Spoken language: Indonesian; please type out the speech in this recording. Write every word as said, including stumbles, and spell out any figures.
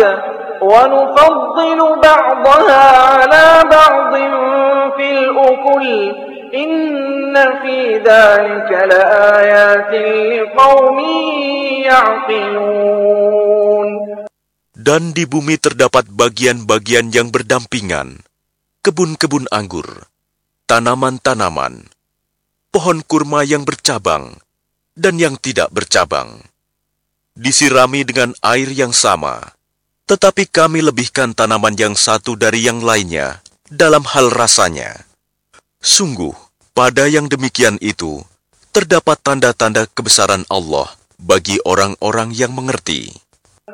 وَنُفَضِّلُ بَعْضَهَا عَلَى بَعْضٍ فِي الْأُكُلِ إِنَّ فِي ذَلِكَ لَآيَاتٍ لِقَوْمٍ يَعْقِلُونَ. Dan di bumi terdapat bagian-bagian yang berdampingan, kebun-kebun anggur, tanaman-tanaman, pohon kurma yang bercabang dan yang tidak bercabang, disirami dengan air yang sama. Tetapi kami lebihkan tanaman yang satu dari yang lainnya dalam hal rasanya. Sungguh, pada yang demikian itu, terdapat tanda-tanda kebesaran Allah bagi orang-orang yang mengerti.